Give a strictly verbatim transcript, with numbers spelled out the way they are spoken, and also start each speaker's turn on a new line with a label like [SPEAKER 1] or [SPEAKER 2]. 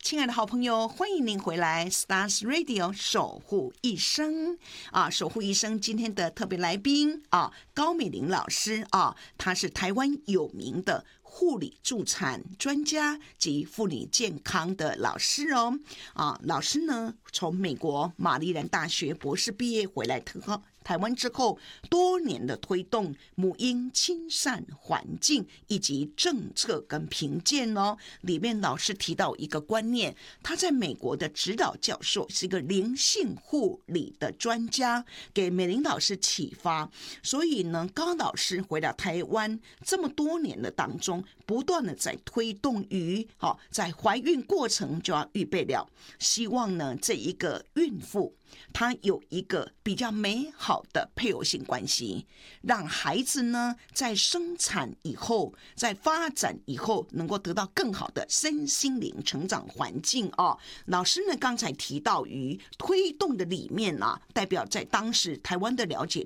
[SPEAKER 1] 亲爱的好朋友，欢迎您回来 Stars Radio 守护一生啊！守护一生今天的特别来宾啊，高美玲老师啊，她是台湾有名的护理助产专家及妇女健康的老师哦啊，老师呢从美国马里兰大学博士毕业回来特台湾之后，多年的推动母婴亲善环境以及政策跟评鉴哦，里面老师提到一个观念，他在美国的指导教授是一个灵性护理的专家，给美玲老师启发。所以呢，高老师回到台湾这么多年的当中，不断的在推动于好、哦、在怀孕过程就要预备了，希望呢这一个孕妇她有一个比较美好的配偶性关系，让孩子呢在生产以后，在发展以后，能够得到更好的身心灵成长环境哦。老师呢刚才提到于推动的里面啊，代表在当时台湾的了解